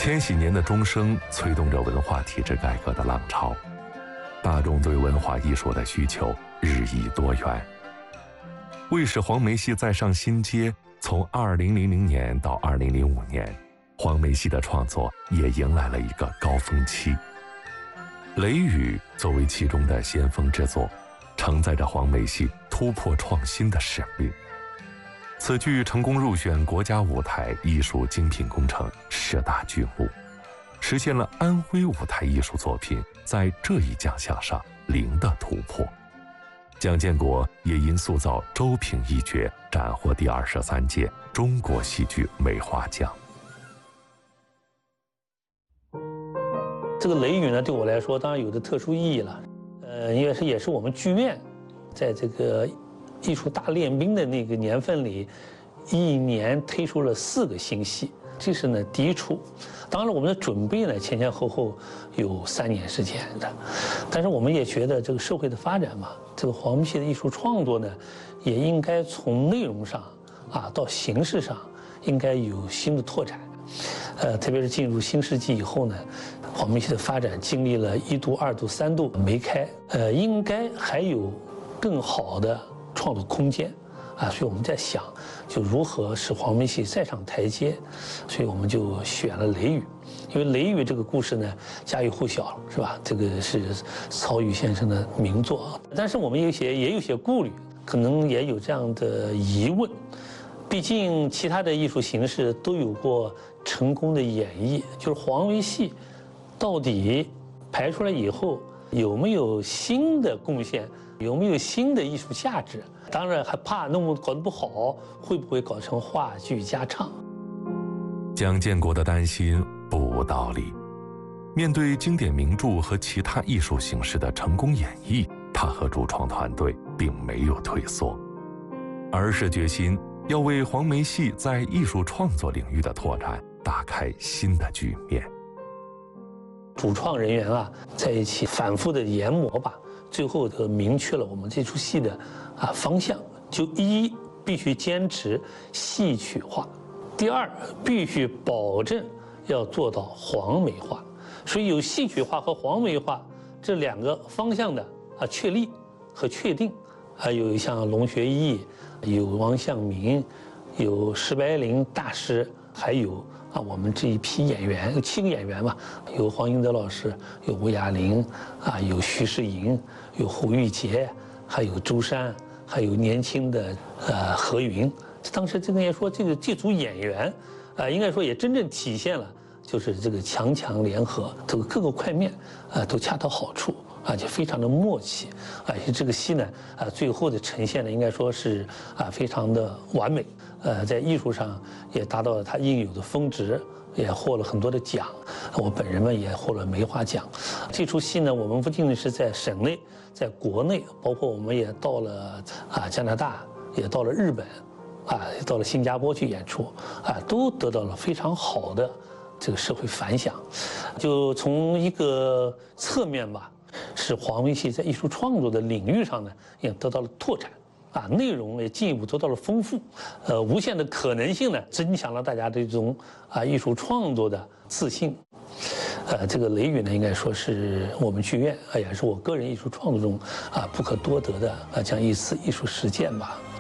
千禧年的钟声催动着文化体制改革的浪潮，大众对文化艺术的需求日益多元。为使黄梅戏再上新阶，从2000年到2005年，黄梅戏的创作也迎来了一个高峰期。《雷雨》作为其中的先锋之作，承载着黄梅戏突破创新的使命。此剧成功入选国家舞台艺术精品工程10大剧目，实现了安徽舞台艺术作品在这一奖项上零的突破。蒋建国也因塑造周平一角斩获第23届中国戏剧美华奖。 这个《雷雨》呢，对我来说当然有着特殊意义了。因为也是我们剧院在这个艺术大练兵的那个年份里，一年推出了4个新戏，这是呢第一出。当然我们的准备呢前后后有3年时间的，但是我们也觉得这个社会的发展嘛，这个黄梅戏的艺术创作呢，也应该从内容上到形式上应该有新的拓展。特别是进入新世纪以后呢，黄梅戏的发展经历了1度、2度、3度没开，应该还有更好的创作空间。所以我们在想，就如何使黄梅戏再上台阶，所以我们就选了《雷雨》，因为《雷雨》这个故事呢家喻户晓，是吧？这个是曹禺先生的名作，但是我们也有些顾虑，可能也有这样的疑问。毕竟其他的艺术形式都有过成功的演绎，就是黄梅戏到底排出来以后有没有新的贡献，有没有新的艺术价值？当然还怕搞得不好，会不会搞成话剧加唱？ 蒋建国的担心不无道理。面对经典名著和其他艺术形式的成功演绎，他和主创团队并没有退缩，而是决心要为黄梅戏在艺术创作领域的拓展打开新的局面。 主创人员在一起反复的研磨吧，最后明确了我们这出戏的方向。就一，必须坚持戏曲化；第二，必须保证要做到黄梅化。所以有戏曲化和黄梅化这2个方向的确立和确定。有像龙学义，有王向明，有石白林大师，还有我们这一批演员，有7个演员嘛，有黄英德老师，有吴雅玲，有徐世莹，有胡玉杰，还有周山，还有年轻的何云。当时这个也说这组演员，应该说也真正体现了就是这个强强联合，这个各个块面都恰到好处。就非常的默契，这个戏呢，最后的呈现呢，应该说是非常的完美，在艺术上也达到了它应有的峰值，也获了很多的奖，我本人们也获了梅花奖。这出戏呢，我们不仅是在省内，在国内，包括我们也到了加拿大，也到了日本，也到了新加坡去演出，都得到了非常好的这个社会反响。就从一个侧面吧，使黄梅戏在艺术创作的领域上呢，也得到了拓展，内容也进一步得到了丰富，无限的可能性呢，增强了大家这种艺术创作的自信。这个《雷雨》呢，应该说是我们剧院，也是我个人艺术创作中不可多得的这样一次艺术实践吧。